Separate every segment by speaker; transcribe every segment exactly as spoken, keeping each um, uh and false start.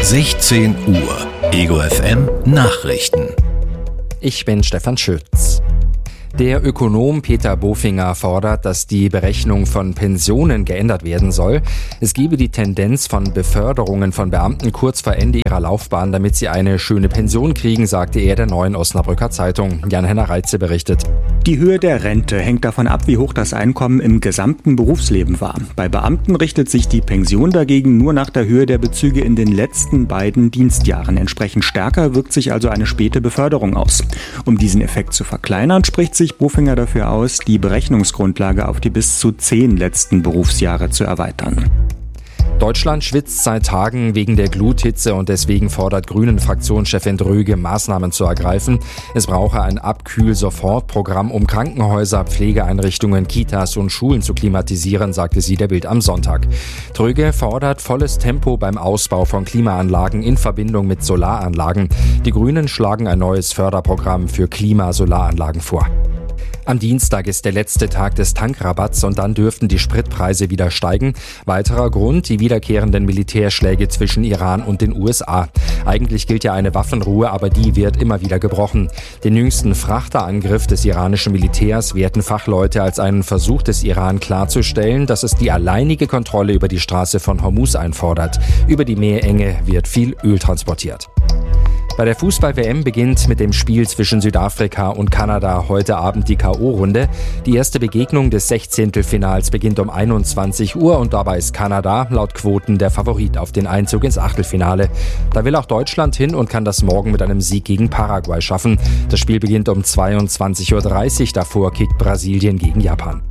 Speaker 1: sechzehn Uhr. Ego F M Nachrichten.
Speaker 2: Ich bin Stefan Schütz. Der Ökonom Peter Bofinger fordert, dass die Berechnung von Pensionen geändert werden soll. Es gebe die Tendenz von Beförderungen von Beamten kurz vor Ende ihrer Laufbahn, damit sie eine schöne Pension kriegen, sagte er der Neuen Osnabrücker Zeitung. Jan-Henner Reitze berichtet.
Speaker 3: Die Höhe der Rente hängt davon ab, wie hoch das Einkommen im gesamten Berufsleben war. Bei Beamten richtet sich die Pension dagegen nur nach der Höhe der Bezüge in den letzten beiden Dienstjahren. Entsprechend stärker wirkt sich also eine späte Beförderung aus. Um diesen Effekt zu verkleinern, spricht sich Bofinger dafür aus, die Berechnungsgrundlage auf die bis zu zehn letzten Berufsjahre zu erweitern.
Speaker 2: Deutschland schwitzt seit Tagen wegen der Gluthitze und deswegen fordert Grünen-Fraktionschefin Dröge, Maßnahmen zu ergreifen. Es brauche ein Abkühl-Sofort-Programm, um Krankenhäuser, Pflegeeinrichtungen, Kitas und Schulen zu klimatisieren, sagte sie der Bild am Sonntag. Dröge fordert volles Tempo beim Ausbau von Klimaanlagen in Verbindung mit Solaranlagen. Die Grünen schlagen ein neues Förderprogramm für Klimasolaranlagen vor. Am Dienstag ist der letzte Tag des Tankrabatts und dann dürften die Spritpreise wieder steigen. Weiterer Grund, die wiederkehrenden Militärschläge zwischen Iran und den U S A. Eigentlich gilt ja eine Waffenruhe, aber die wird immer wieder gebrochen. Den jüngsten Frachterangriff des iranischen Militärs werten Fachleute als einen Versuch des Iran klarzustellen, dass es die alleinige Kontrolle über die Straße von Hormuz einfordert. Über die Meerenge wird viel Öl transportiert. Bei der Fußball-W M beginnt mit dem Spiel zwischen Südafrika und Kanada heute Abend die K O-Runde. Die erste Begegnung des Sechzehntelfinals beginnt um einundzwanzig Uhr und dabei ist Kanada laut Quoten der Favorit auf den Einzug ins Achtelfinale. Da will auch Deutschland hin und kann das morgen mit einem Sieg gegen Paraguay schaffen. Das Spiel beginnt um zweiundzwanzig Uhr dreißig, davor kickt Brasilien gegen Japan.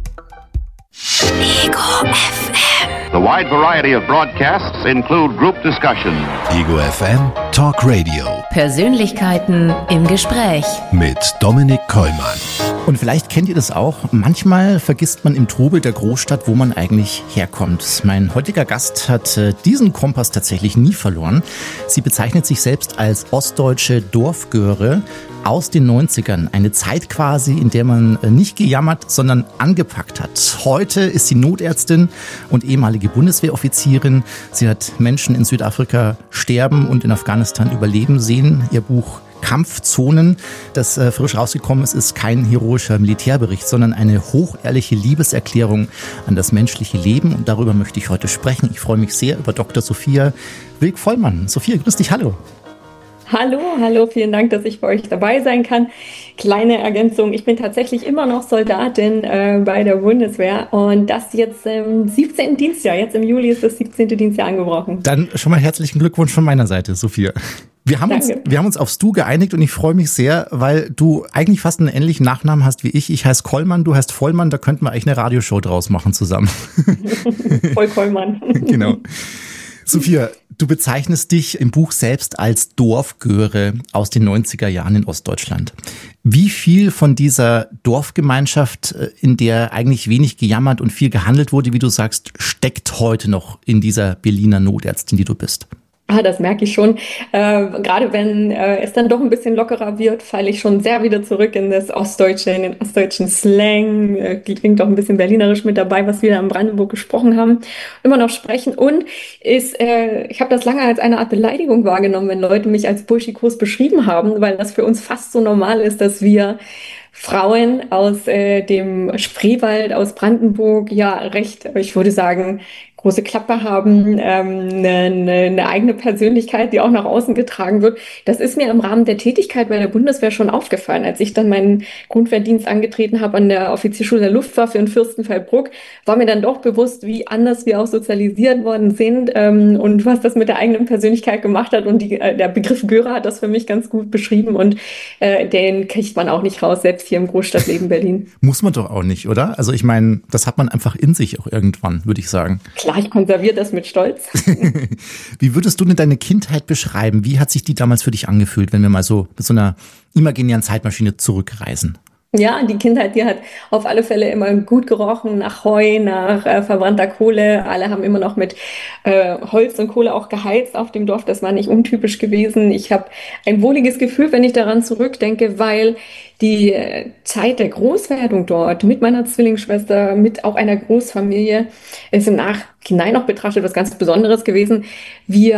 Speaker 1: Ego F M. The wide variety of broadcasts include group discussion. Ego F M Talk Radio.
Speaker 4: Persönlichkeiten im Gespräch.
Speaker 1: Mit Dominik Kollmann.
Speaker 5: Und vielleicht kennt ihr das auch. Manchmal vergisst man im Trubel der Großstadt, wo man eigentlich herkommt. Mein heutiger Gast hat diesen Kompass tatsächlich nie verloren. Sie bezeichnet sich selbst als ostdeutsche Dorfgöre aus den neunzigern. Eine Zeit quasi, in der man nicht gejammert, sondern angepackt hat. Heute ist sie Notärztin und ehemalige Bundeswehroffizierin. Sie hat Menschen in Südafrika sterben und in Afghanistan überleben sehen. Ihr Buch Kampfzonen, das äh, frisch rausgekommen ist, ist kein heroischer Militärbericht, sondern eine hochehrliche Liebeserklärung an das menschliche Leben. Und darüber möchte ich heute sprechen. Ich freue mich sehr über Doktor Sophia Wilk-Vollmann. Sophia, grüß dich, hallo.
Speaker 6: Hallo, hallo, vielen Dank, dass ich bei euch dabei sein kann. Kleine Ergänzung, ich bin tatsächlich immer noch Soldatin äh, bei der Bundeswehr und das jetzt im siebzehnten Dienstjahr. Jetzt im Juli ist das siebzehnte Dienstjahr angebrochen.
Speaker 5: Dann schon mal herzlichen Glückwunsch von meiner Seite, Sophia. Wir haben, uns, wir haben uns aufs Du geeinigt und ich freue mich sehr, weil du eigentlich fast einen ähnlichen Nachnamen hast wie ich. Ich heiße Kollmann, du heißt Vollmann, da könnten wir eigentlich eine Radioshow draus machen zusammen.
Speaker 6: Voll Kollmann.
Speaker 5: Genau. Sophia, du bezeichnest dich im Buch selbst als Dorfgöre aus den neunziger Jahren in Ostdeutschland. Wie viel von dieser Dorfgemeinschaft, in der eigentlich wenig gejammert und viel gehandelt wurde, wie du sagst, steckt heute noch in dieser Berliner Notärztin, die du bist?
Speaker 6: Ah, das merke ich schon. Äh, gerade wenn äh, es dann doch ein bisschen lockerer wird, falle ich schon sehr wieder zurück in das Ostdeutsche, in den ostdeutschen Slang. Äh, klingt auch ein bisschen berlinerisch mit dabei, was wir da in Brandenburg gesprochen haben, immer noch sprechen. Und ist, äh, ich habe das lange als eine Art Beleidigung wahrgenommen, wenn Leute mich als Burschikos beschrieben haben, weil das für uns fast so normal ist, dass wir Frauen aus äh, dem Spreewald, aus Brandenburg, ja recht, ich würde sagen, große Klappe haben, ähm, eine, eine, eine eigene Persönlichkeit, die auch nach außen getragen wird. Das ist mir im Rahmen der Tätigkeit bei der Bundeswehr schon aufgefallen. Als ich dann meinen Grundwehrdienst angetreten habe an der Offizierschule der Luftwaffe in Fürstenfeldbruck, war mir dann doch bewusst, wie anders wir auch sozialisiert worden sind ähm, und was das mit der eigenen Persönlichkeit gemacht hat. Und die, äh, der Begriff Göre hat das für mich ganz gut beschrieben und äh, den kriegt man auch nicht raus, selbst hier im Großstadtleben Berlin.
Speaker 5: Muss man doch auch nicht, oder? Also ich meine, das hat man einfach in sich auch irgendwann, würde ich sagen.
Speaker 6: Klar, ich konserviere das mit Stolz.
Speaker 5: Wie würdest du denn deine Kindheit beschreiben? Wie hat sich die damals für dich angefühlt, wenn wir mal so mit so einer imaginären Zeitmaschine zurückreisen?
Speaker 6: Ja, die Kindheit, die hat auf alle Fälle immer gut gerochen, nach Heu, nach äh, verbrannter Kohle. Alle haben immer noch mit äh, Holz und Kohle auch geheizt auf dem Dorf. Das war nicht untypisch gewesen. Ich habe ein wohliges Gefühl, wenn ich daran zurückdenke, weil die äh, Zeit der Großwerdung dort mit meiner Zwillingsschwester, mit auch einer Großfamilie, ist im Nach Nachhinein auch betrachtet was ganz Besonderes gewesen. Wir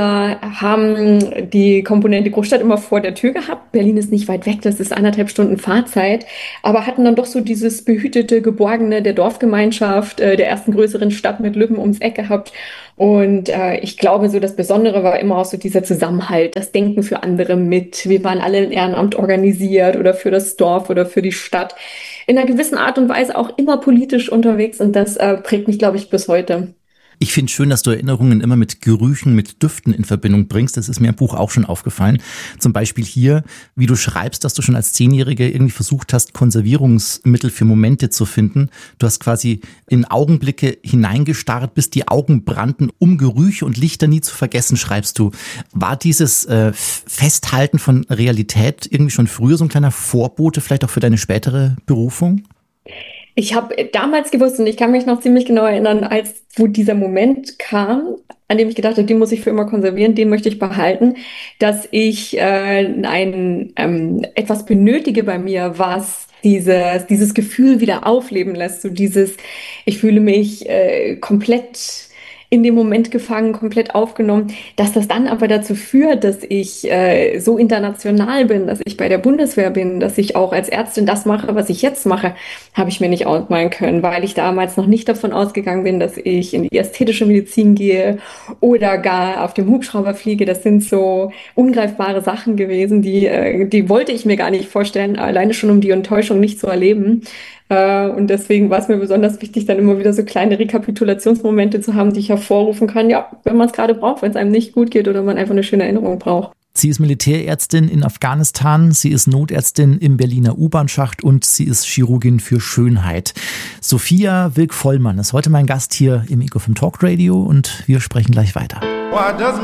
Speaker 6: haben die Komponente Großstadt immer vor der Tür gehabt. Berlin ist nicht weit weg, das ist anderthalb Stunden Fahrzeit, aber hatten dann doch so dieses behütete, geborgene der Dorfgemeinschaft, äh, der ersten größeren Stadt mit Lübben ums Eck gehabt. Und äh, ich glaube, so das Besondere war immer auch so dieser Zusammenhalt, das Denken für andere mit. Wir waren alle im Ehrenamt organisiert oder für das Dorf oder für die Stadt. In einer gewissen Art und Weise auch immer politisch unterwegs und das äh, prägt mich, glaube ich, bis heute.
Speaker 5: Ich finde schön, dass du Erinnerungen immer mit Gerüchen, mit Düften in Verbindung bringst. Das ist mir im Buch auch schon aufgefallen. Zum Beispiel hier, wie du schreibst, dass du schon als Zehnjährige irgendwie versucht hast, Konservierungsmittel für Momente zu finden. Du hast quasi in Augenblicke hineingestarrt, bis die Augen brannten, um Gerüche und Lichter nie zu vergessen, schreibst du. War dieses äh, Festhalten von Realität irgendwie schon früher so ein kleiner Vorbote, vielleicht auch für deine spätere Berufung?
Speaker 6: Ich habe damals gewusst und ich kann mich noch ziemlich genau erinnern, als wo dieser Moment kam, an dem ich gedacht habe, den muss ich für immer konservieren, den möchte ich behalten, dass ich äh, ein ähm, etwas benötige bei mir, was dieses dieses Gefühl wieder aufleben lässt, so dieses, ich fühle mich äh, komplett in dem Moment gefangen, komplett aufgenommen, dass das dann aber dazu führt, dass ich äh, so international bin, dass ich bei der Bundeswehr bin, dass ich auch als Ärztin das mache, was ich jetzt mache, habe ich mir nicht ausmalen können, weil ich damals noch nicht davon ausgegangen bin, dass ich in die ästhetische Medizin gehe oder gar auf dem Hubschrauber fliege. Das sind so ungreifbare Sachen gewesen, die, äh, die wollte ich mir gar nicht vorstellen, alleine schon um die Enttäuschung nicht zu erleben. Und deswegen war es mir besonders wichtig, dann immer wieder so kleine Rekapitulationsmomente zu haben, die ich hervorrufen kann, ja, wenn man es gerade braucht, wenn es einem nicht gut geht oder man einfach eine schöne Erinnerung braucht.
Speaker 5: Sie ist Militärärztin in Afghanistan, sie ist Notärztin im Berliner U-Bahn-Schacht und sie ist Chirurgin für Schönheit. Sophia Wilk-Vollmann ist heute mein Gast hier im Ego F M Talk Radio und wir sprechen gleich weiter.